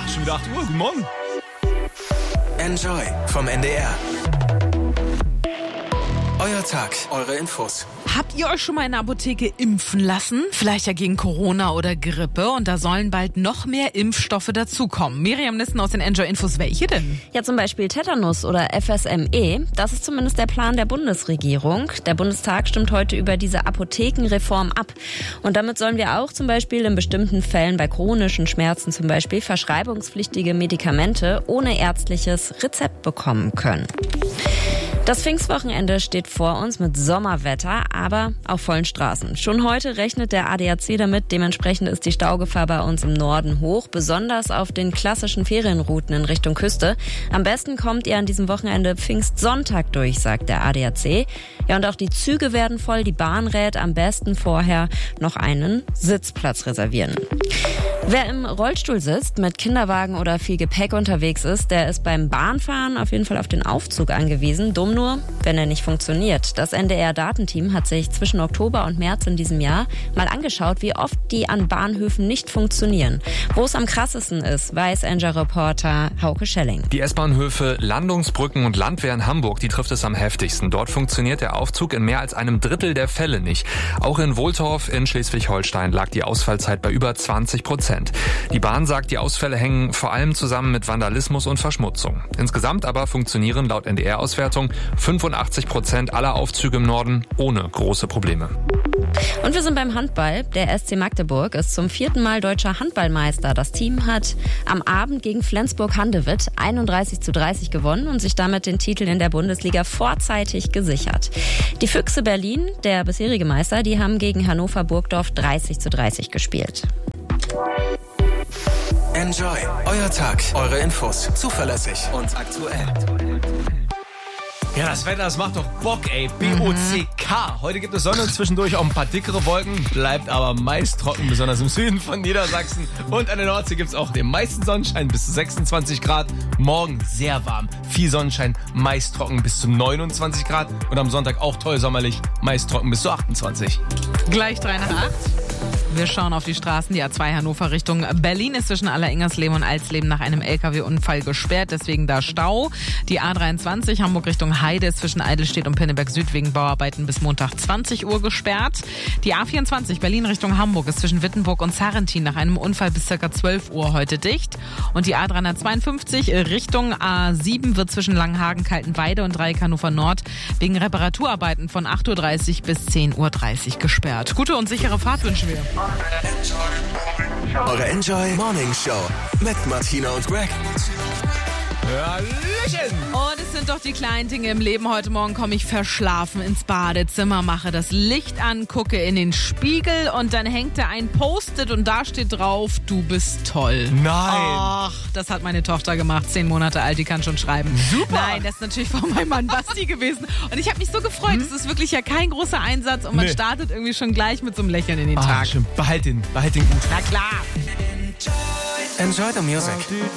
schon wieder 8 Uhr. Guten Morgen. Enjoy vom NDR. Euer Tag, eure Infos. Habt ihr euch schon mal in der Apotheke impfen lassen? Vielleicht ja gegen Corona oder Grippe. Und da sollen bald noch mehr Impfstoffe dazukommen. Miriam Nissen aus den Enjoy-Infos. Welche denn? Ja, zum Beispiel Tetanus oder FSME. Das ist zumindest der Plan der Bundesregierung. Der Bundestag stimmt heute über diese Apothekenreform ab. Und damit sollen wir auch zum Beispiel in bestimmten Fällen bei chronischen Schmerzen zum Beispiel verschreibungspflichtige Medikamente ohne ärztliches Rezept bekommen können. Das Pfingstwochenende steht vor uns mit Sommerwetter, aber auf vollen Straßen. Schon heute rechnet der ADAC damit, dementsprechend ist die Staugefahr bei uns im Norden hoch, besonders auf den klassischen Ferienrouten in Richtung Küste. Am besten kommt ihr an diesem Wochenende Pfingstsonntag durch, sagt der ADAC. Ja, und auch die Züge werden voll, die Bahn rät am besten vorher noch einen Sitzplatz reservieren. Wer im Rollstuhl sitzt, mit Kinderwagen oder viel Gepäck unterwegs ist, der ist beim Bahnfahren auf jeden Fall auf den Aufzug angewiesen. Dumm nur, wenn er nicht funktioniert. Das NDR-Datenteam hat sich zwischen Oktober und März in diesem Jahr mal angeschaut, wie oft die an Bahnhöfen nicht funktionieren. Wo es am krassesten ist, weiß Enjoy-Reporter Hauke Schelling. Die S-Bahnhöfe Landungsbrücken und Landwehr in Hamburg, die trifft es am heftigsten. Dort funktioniert der Aufzug in mehr als einem Drittel der Fälle nicht. Auch in Wohltorf in Schleswig-Holstein lag die Ausfallzeit bei über 20%. Die Bahn sagt, die Ausfälle hängen vor allem zusammen mit Vandalismus und Verschmutzung. Insgesamt aber funktionieren laut NDR-Auswertung 85% aller Aufzüge im Norden ohne große Probleme. Und wir sind beim Handball. Der SC Magdeburg ist zum 4. Mal deutscher Handballmeister. Das Team hat am Abend gegen Flensburg-Handewitt 31:30 gewonnen und sich damit den Titel in der Bundesliga vorzeitig gesichert. Die Füchse Berlin, der bisherige Meister, die haben gegen Hannover Burgdorf 30:30 gespielt. Enjoy, euer Tag, eure Infos. Zuverlässig und aktuell. Ja, das Wetter, das macht doch Bock, ey. BOCK. Heute gibt es Sonne, zwischendurch auch ein paar dickere Wolken, bleibt aber meist trocken, besonders im Süden von Niedersachsen. Und an der Nordsee gibt es auch den meisten Sonnenschein bis zu 26 Grad. Morgen sehr warm, viel Sonnenschein, meist trocken bis zu 29 Grad. Und am Sonntag auch toll sommerlich, meist trocken bis zu 28. Gleich 3 nach 8. Wir schauen auf die Straßen. Die A2 Hannover Richtung Berlin ist zwischen Aller-Ingersleben und Alsleben nach einem LKW-Unfall gesperrt, deswegen da Stau. Die A23 Hamburg Richtung Heide ist zwischen Eidelstedt und Pinneberg Süd wegen Bauarbeiten bis Montag 20 Uhr gesperrt. Die A24 Berlin Richtung Hamburg ist zwischen Wittenburg und Sarrentin nach einem Unfall bis ca. 12 Uhr heute dicht. Und die A352 Richtung A7 wird zwischen Langenhagen, Kaltenweide und Dreieck Hannover Nord wegen Reparaturarbeiten von 8:30 Uhr bis 10:30 Uhr gesperrt. Gute und sichere Fahrt wünschen wir. Eure Enjoy Morning Show mit Martina und Greg. Hallöchen! Und es sind doch die kleinen Dinge im Leben. Heute Morgen komme ich verschlafen ins Badezimmer, mache das Licht an, gucke in den Spiegel und dann hängt da ein Post-it und da steht drauf, du bist toll. Nein! Ach, das hat meine Tochter gemacht, 10 Monate alt, die kann schon schreiben. Super! Nein, das ist natürlich von meinem Mann Basti gewesen. Und ich habe mich so gefreut, es ist wirklich ja kein großer Einsatz und man startet irgendwie schon gleich mit so einem Lächeln in den Tag. Schön. Behalt den gut. Na klar. Enjoy the music.